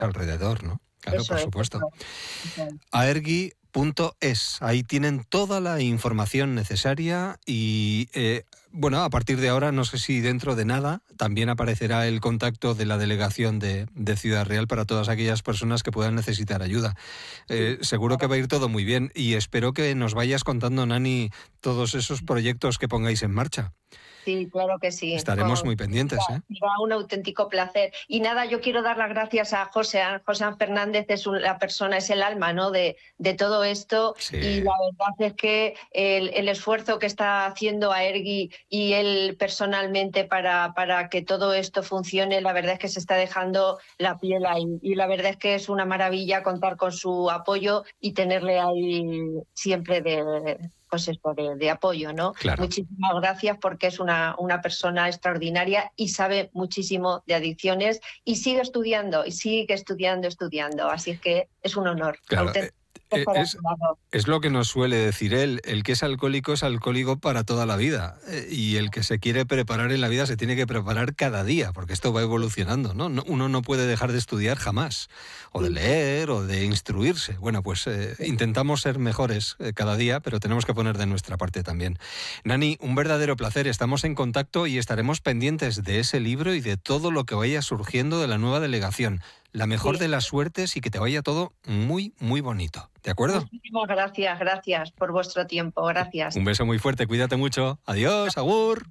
alrededor, ¿no? Claro, Eso por es, supuesto. eso es. aergi.es, ahí tienen toda la información necesaria y, bueno, a partir de ahora, no sé si dentro de nada, también aparecerá el contacto de la delegación de Ciudad Real para todas aquellas personas que puedan necesitar ayuda. Seguro que va a ir todo muy bien y espero que nos vayas contando, Nani, todos esos proyectos que pongáis en marcha. Sí, claro que sí. Estaremos muy pendientes, ¿eh? Será un auténtico placer. Y nada, yo quiero dar las gracias a José Fernández, es la persona, es el alma, ¿no?, de todo esto. Sí. Y la verdad es que el esfuerzo que está haciendo aergi y él personalmente para que todo esto funcione, la verdad es que se está dejando la piel ahí. Y la verdad es que es una maravilla contar con su apoyo y tenerle ahí siempre de apoyo, ¿no? Claro. Muchísimas gracias, porque es una persona extraordinaria y sabe muchísimo de adicciones y sigue estudiando. Así es que es un honor. Claro, es lo que nos suele decir él, el que es alcohólico para toda la vida, y el que se quiere preparar en la vida se tiene que preparar cada día, porque esto va evolucionando, ¿no? Uno no puede dejar de estudiar jamás, o de leer, o de instruirse. Bueno, pues intentamos ser mejores cada día, pero tenemos que poner de nuestra parte también. Nani, un verdadero placer, estamos en contacto y estaremos pendientes de ese libro y de todo lo que vaya surgiendo de la nueva delegación. La mejor de las suertes y que te vaya todo muy, muy bonito. ¿De acuerdo? Muchísimas gracias por vuestro tiempo. Gracias. Un beso muy fuerte, cuídate mucho. Adiós, agur.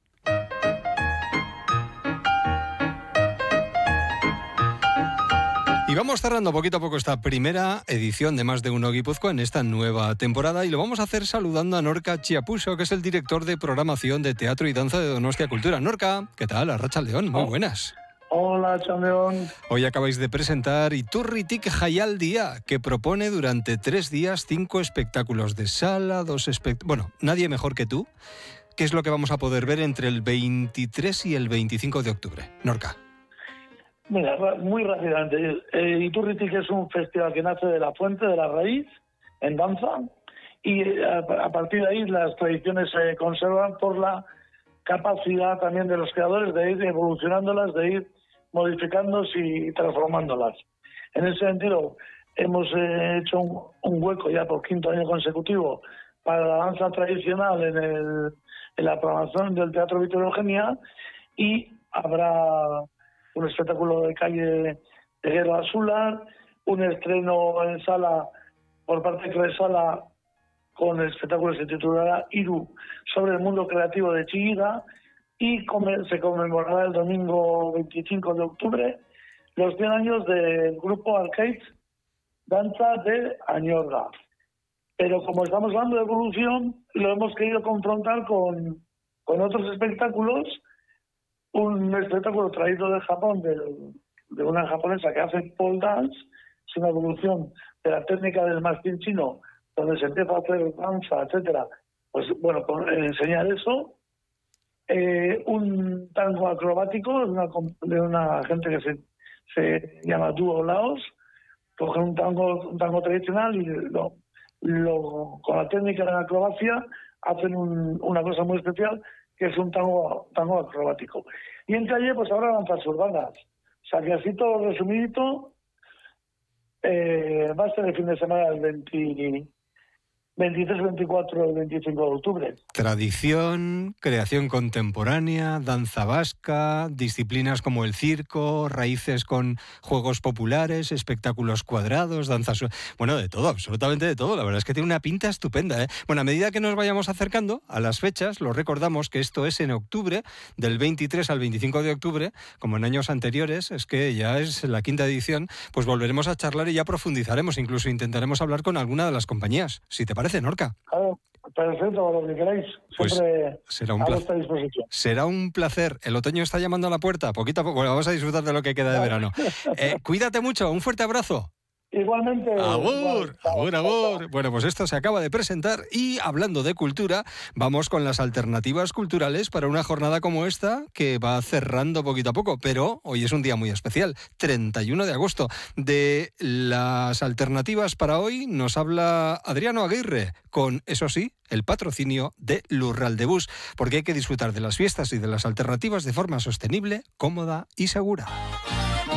Y vamos cerrando poquito a poco esta primera edición de Más de Uno Guipúzcoa en esta nueva temporada, y lo vamos a hacer saludando a Norca Chiapuso, que es el director de programación de Teatro y Danza de Donostia Cultura. Norca, ¿qué tal? Arratsaldeon, muy buenas. Hola, Chameleón. Hoy acabáis de presentar Iturritik Jaialdia, que propone durante 3 días 5 espectáculos de sala, 2 espectáculos... Bueno, nadie mejor que tú. ¿Qué es lo que vamos a poder ver entre el 23 y el 25 de octubre? Norca. Mira, muy rápidamente. Iturritik es un festival que nace de la fuente, de la raíz, en danza, y a partir de ahí las tradiciones se conservan por la capacidad también de los creadores de ir evolucionándolas, de ir modificándose y transformándolas. En ese sentido, hemos hecho un hueco ya por 5º año consecutivo para la danza tradicional en la programación del Teatro Víctor Eugenia, y habrá un espectáculo de calle de Guerra Azular, un estreno en sala por parte de Cresala con el espectáculo que se titulará Iru, sobre el mundo creativo de Chillida, y se conmemorará el domingo 25 de octubre los 100 años del grupo Arcade Danza de Añorga. Pero como estamos hablando de evolución, lo hemos querido confrontar con otros espectáculos. Un espectáculo traído de Japón, de una japonesa que hace pole dance, es una evolución de la técnica del mastín chino, donde se empieza a hacer danza, etcétera. Pues bueno, enseñar eso. Un tango acrobático de una gente que se llama Dúo Laos. Cogen un tango tradicional y con la técnica de la acrobacia hacen una cosa muy especial, que es un tango acrobático. Y en calle pues habrá danzas urbanas. O sea que así todo resumidito, va a ser el fin de semana del 23, 24 y 25 de octubre. Tradición, creación contemporánea, danza vasca, disciplinas como el circo, raíces con juegos populares, espectáculos cuadrados, danzas... Bueno, de todo, absolutamente de todo. La verdad es que tiene una pinta estupenda, ¿eh? Bueno, a medida que nos vayamos acercando a las fechas, lo recordamos que esto es en octubre, del 23 al 25 de octubre, como en años anteriores, es que ya es la 5ª edición, pues volveremos a charlar y ya profundizaremos, incluso intentaremos hablar con alguna de las compañías, si te parece, Norca. Claro, perfecto, lo que queráis. Siempre pues será un a placer. vuestra disposición. Será un placer. El otoño está llamando a la puerta. Poquito a poco. Bueno, vamos a disfrutar de lo que queda de verano. Cuídate mucho. Un fuerte abrazo. Igualmente. ¡Agur! ¡Agur, agur! Bueno, pues esto se acaba de presentar y, hablando de cultura, vamos con las alternativas culturales para una jornada como esta que va cerrando poquito a poco, pero hoy es un día muy especial, 31 de agosto. De las alternativas para hoy nos habla Adriano Aguirre, con, eso sí, el patrocinio de Lurraldebus, porque hay que disfrutar de las fiestas y de las alternativas de forma sostenible, cómoda y segura.